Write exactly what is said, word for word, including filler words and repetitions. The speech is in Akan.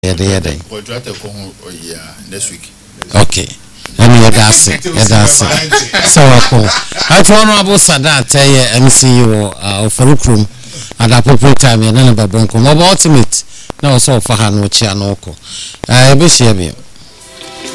Yeah, yeah, yeah. We'll try to come yeah next week. Okay. And you're dancing. You're dancing. So cool. I told Honorable Sadat, tell you, M C U of Farukrum at the appropriate time. You're none of the Bronco. Ultimate. No, so for Hano Chianoko. I wish you.